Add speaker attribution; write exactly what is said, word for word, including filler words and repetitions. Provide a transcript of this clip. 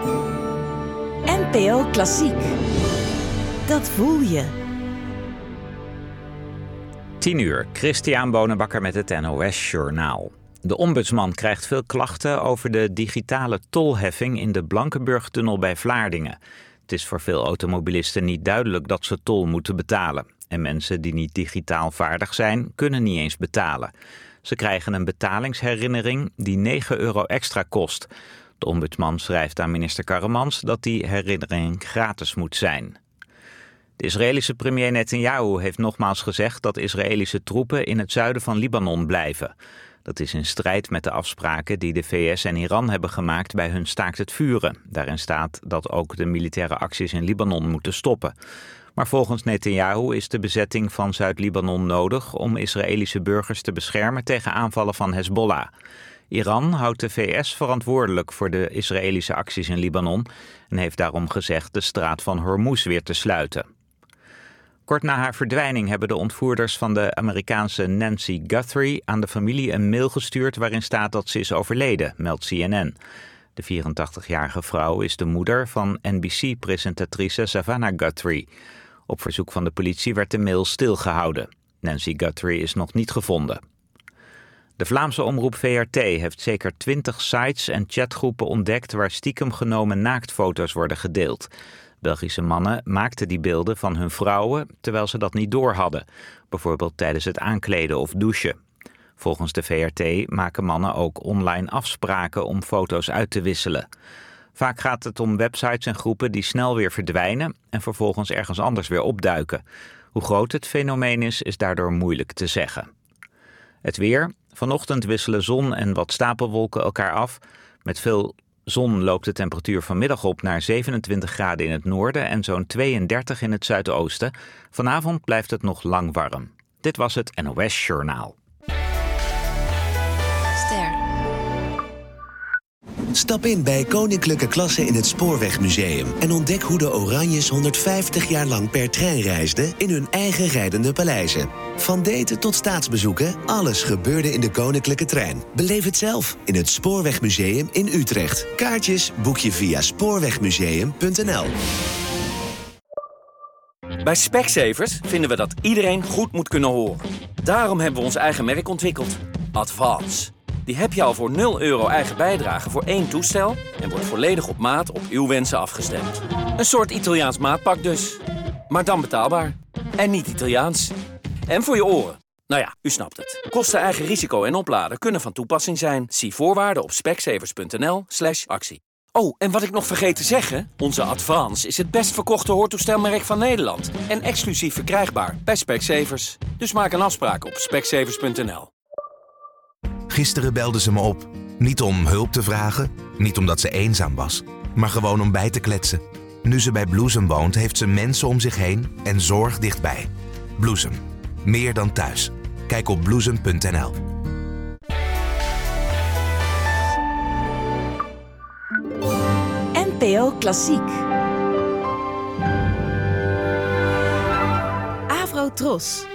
Speaker 1: N P O Klassiek. Dat voel je.
Speaker 2: tien uur, Christian Bonenbakker met het N O S-journaal. De ombudsman krijgt veel klachten over de digitale tolheffing in de Blankenburg-tunnel bij Vlaardingen. Het is voor veel automobilisten niet duidelijk dat ze tol moeten betalen. En mensen die niet digitaal vaardig zijn, kunnen niet eens betalen. Ze krijgen een betalingsherinnering die negen euro extra kost. De ombudsman schrijft aan minister Karremans dat die herinnering gratis moet zijn. De Israëlische premier Netanyahu heeft nogmaals gezegd dat Israëlische troepen in het zuiden van Libanon blijven. Dat is in strijd met de afspraken die de V S en Iran hebben gemaakt bij hun staakt het vuren. Daarin staat dat ook de militaire acties in Libanon moeten stoppen. Maar volgens Netanyahu is de bezetting van Zuid-Libanon nodig om Israëlische burgers te beschermen tegen aanvallen van Hezbollah. Iran houdt de V S verantwoordelijk voor de Israëlische acties in Libanon en heeft daarom gezegd de straat van Hormuz weer te sluiten. Kort na haar verdwijning hebben de ontvoerders van de Amerikaanse Nancy Guthrie aan de familie een mail gestuurd waarin staat dat ze is overleden, meldt C N N. De vierentachtigjarige vrouw is de moeder van N B C-presentatrice Savannah Guthrie. Op verzoek van de politie werd de mail stilgehouden. Nancy Guthrie is nog niet gevonden. De Vlaamse omroep V R T heeft zeker twintig sites en chatgroepen ontdekt waar stiekem genomen naaktfoto's worden gedeeld. Belgische mannen maakten die beelden van hun vrouwen terwijl ze dat niet doorhadden, bijvoorbeeld tijdens het aankleden of douchen. Volgens de V R T maken mannen ook online afspraken om foto's uit te wisselen. Vaak gaat het om websites en groepen die snel weer verdwijnen en vervolgens ergens anders weer opduiken. Hoe groot het fenomeen is, is daardoor moeilijk te zeggen. Het weer. Vanochtend wisselen zon en wat stapelwolken elkaar af. Met veel zon loopt de temperatuur vanmiddag op naar zevenentwintig graden in het noorden en zo'n tweeëndertig in het zuidoosten. Vanavond blijft het nog lang warm. Dit was het N O S-journaal.
Speaker 1: Ster.
Speaker 3: Stap in bij Koninklijke Klasse in het Spoorwegmuseum en ontdek hoe de Oranjes honderdvijftig jaar lang per trein reisden in hun eigen rijdende paleizen. Van daten tot staatsbezoeken, alles gebeurde in de Koninklijke Trein. Beleef het zelf in het Spoorwegmuseum in Utrecht. Kaartjes boek je via spoorwegmuseum punt n l.
Speaker 4: Bij Specsavers vinden we dat iedereen goed moet kunnen horen. Daarom hebben we ons eigen merk ontwikkeld. Advance. Die heb je al voor nul euro eigen bijdrage voor één toestel en wordt volledig op maat op uw wensen afgestemd. Een soort Italiaans maatpak dus. Maar dan betaalbaar. En niet Italiaans. En voor je oren. Nou ja, u snapt het. Kosten eigen risico en opladen kunnen van toepassing zijn. Zie voorwaarden op specsavers punt n l slash actie. Oh, en wat ik nog vergeet te zeggen. Onze Advance is het best verkochte hoortoestelmerk van Nederland. En exclusief verkrijgbaar bij Specsavers. Dus maak een afspraak op specsavers punt n l.
Speaker 5: Gisteren belde ze me op. Niet om hulp te vragen, niet omdat ze eenzaam was, maar gewoon om bij te kletsen. Nu ze bij Bloesem woont, heeft ze mensen om zich heen en zorg dichtbij. Bloesem. Meer dan thuis. Kijk op bloesem punt n l.
Speaker 1: N P O Klassiek. Avro Tros.